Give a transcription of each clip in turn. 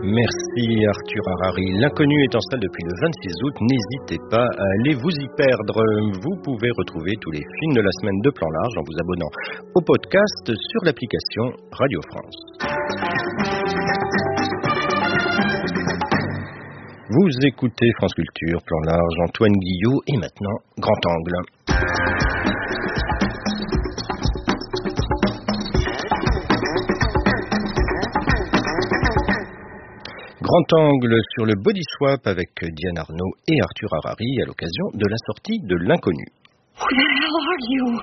Merci Arthur Harari. L'inconnu est en salle depuis le 26 août. N'hésitez pas à aller vous y perdre. Vous pouvez retrouver tous les films de la semaine de Plan Large en vous abonnant au podcast sur l'application Radio France. Vous écoutez France Culture, Plan Large, Antoine Guillot et maintenant Grand Angle. Grand Angle sur le body swap avec Diane Arnaud et Arthur Harari à l'occasion de la sortie de L'Inconnu. Who the hell are you?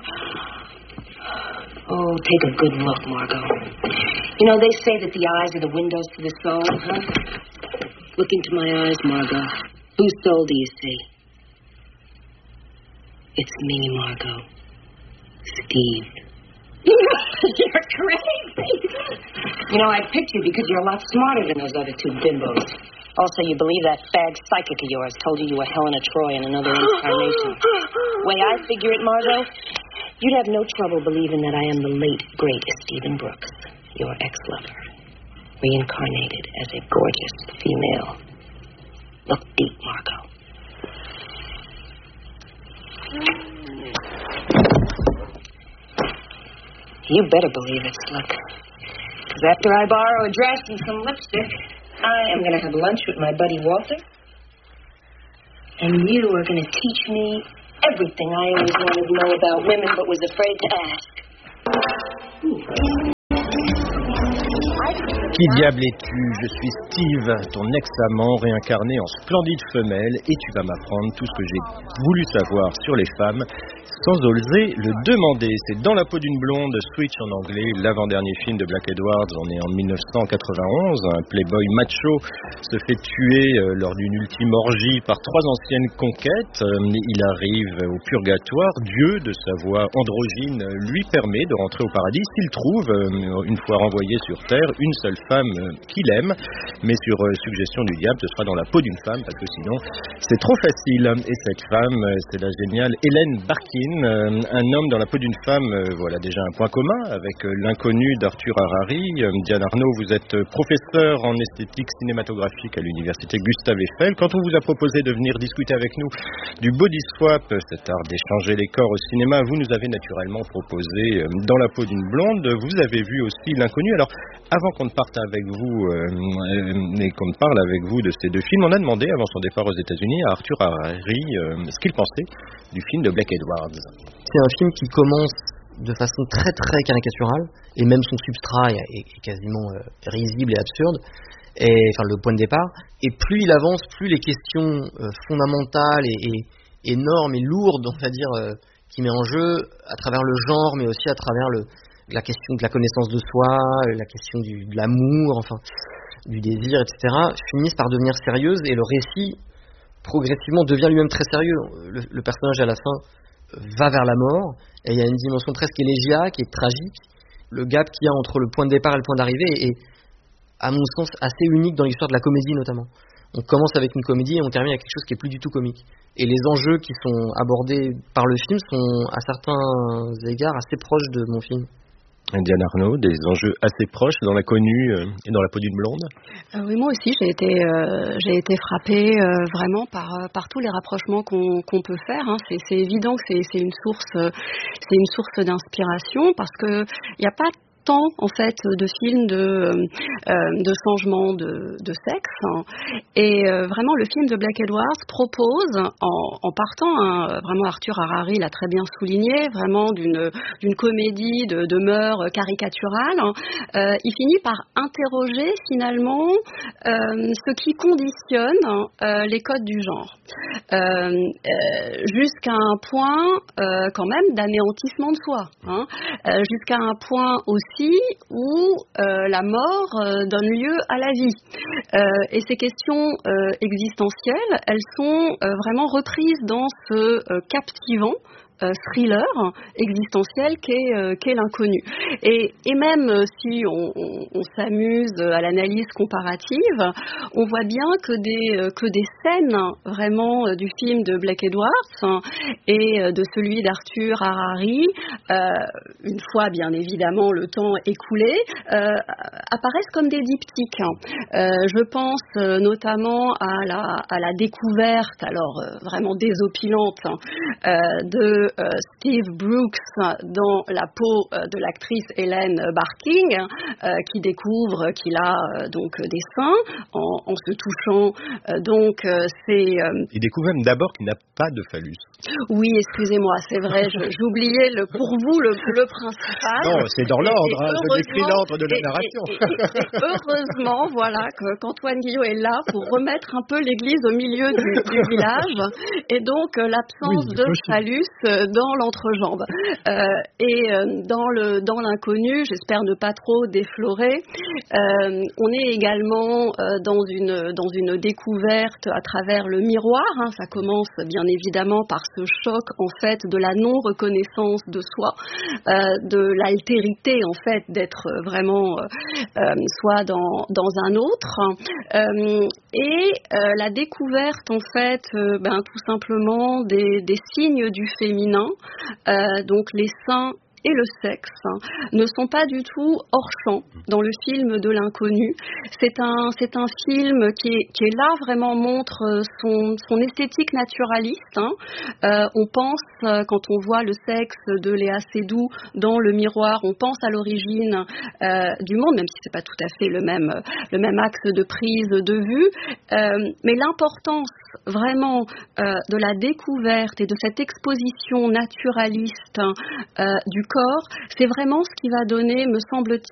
Oh, take a good look, Margot. You know, they say that the eyes are the windows to the soul, huh? Look into my eyes, Margot. Whose soul do you see? It's me, Margot. Steve. You're crazy. You know, I picked you because you're a lot smarter than those other two bimbos. Also, you believe that fag psychic of yours told you were Helena Troy in another incarnation. Way I figure it, Margot, you'd have no trouble believing that I am the late, great Stephen Brooks, your ex-lover, reincarnated as a gorgeous female. Look deep, Margot. You better believe it, Slick. Because after I borrow a dress and some lipstick, I am going to have lunch with my buddy Walter. And you are going to teach me everything I always wanted to know about women but was afraid to ask. Qui diable es-tu? Je suis Steve, ton ex-amant réincarné en splendide femelle, et tu vas m'apprendre tout ce que j'ai voulu savoir sur les femmes sans oser le demander. C'est Dans la peau d'une blonde, Switch en anglais, l'avant-dernier film de Black Edwards. On est en 1991. Un playboy macho se fait tuer lors d'une ultime orgie par trois anciennes conquêtes. Il arrive au purgatoire. Dieu, de sa voix androgyne, lui permet de rentrer au paradis s'il trouve, une fois renvoyé sur Terre, une seule femme qu'il aime. Mais sur suggestion du diable, ce sera dans la peau d'une femme, parce que sinon, c'est trop facile. Et cette femme, c'est la géniale Hélène Barkin. Un homme dans la peau d'une femme, voilà déjà un point commun avec L'Inconnu d'Arthur Harari. Diane Arnaud, vous êtes professeur en esthétique cinématographique à l'université Gustave Eiffel. Quand on vous a proposé de venir discuter avec nous du body swap, cet art d'échanger les corps au cinéma, vous nous avez naturellement proposé Dans la peau d'une blonde. Vous avez vu aussi L'Inconnu. Alors, avant qu'on ne parte avec vous et qu'on ne parle avec vous de ces deux films, on a demandé avant son départ aux États-Unis à Arthur Harari ce qu'il pensait du film de Black Edwards. C'est un film qui commence de façon très très caricaturale, et même son substrat est quasiment risible et absurde, et, enfin le point de départ, et plus il avance, plus les questions fondamentales et énormes et lourdes, on va dire, qui met en jeu à travers le genre, mais aussi à travers la question de la connaissance de soi, la question de l'amour, enfin du désir, etc., finissent par devenir sérieuses, et le récit progressivement devient lui-même très sérieux. Le personnage à la fin va vers la mort, et il y a une dimension presque élégiaque et tragique. Le gap qu'il y a entre le point de départ et le point d'arrivée est, à mon sens, assez unique dans l'histoire de la comédie notamment. On commence avec une comédie et on termine avec quelque chose qui est plus du tout comique. Et les enjeux qui sont abordés par le film sont à certains égards assez proches de mon film. Diane Arnaud, des enjeux assez proches dans L'Inconnu et dans La peau d'une blonde. Oui, moi aussi, j'ai été frappée vraiment par tous les rapprochements qu'on peut faire. Hein. C'est évident que c'est une source d'inspiration, parce que il n'y a pas tant en fait de films de changement de sexe, hein. Et vraiment le film de Black Edwards propose en partant, vraiment Arthur Harari l'a très bien souligné, vraiment d'une comédie de mœurs caricaturales, hein. Il finit par interroger finalement ce qui conditionne les codes du genre, jusqu'à un point quand même d'anéantissement de soi, hein. Jusqu'à un point aussi où la mort donne lieu à la vie. Et ces questions existentielles, elles sont vraiment reprises dans ce captivant thriller existentiel qu'est l'inconnu. Et même si on s'amuse à l'analyse comparative, on voit bien que des scènes vraiment du film de Blake Edwards et de celui d'Arthur Harari, une fois bien évidemment le temps écoulé, apparaissent comme des diptyques. Je pense notamment à la découverte, alors vraiment désopilante, de Steve Brooks dans la peau de l'actrice Helen Barking, qui découvre qu'il a donc des seins en se touchant. Il découvre même d'abord qu'il n'a pas de phallus. Oui, excusez-moi, c'est vrai, j'oubliais pour vous le principal. Non, c'est dans l'ordre, je décris l'ordre de la narration. Et heureusement, voilà, qu'Antoine Guillot est là pour remettre un peu l'église au milieu du village, et donc l'absence de phallus dans l'entrejambe. Dans l'inconnu, j'espère ne pas trop déflorer, on est également dans une découverte à travers le miroir. Ça commence bien évidemment par ce choc en fait de la non-reconnaissance de soi, de l'altérité en fait d'être vraiment soit dans un autre, et la découverte en fait tout simplement des signes du féminin, donc les seins et le sexe ne sont pas du tout hors champ dans le film de l'inconnu. C'est un film qui est là, vraiment montre son esthétique naturaliste. On pense, quand on voit le sexe de Léa Seydoux dans le miroir, on pense à l'origine du monde, même si c'est pas tout à fait le même axe de prise de vue. Mais l'importance vraiment de la découverte et de cette exposition naturaliste du corps, c'est vraiment ce qui va donner, me semble-t-il,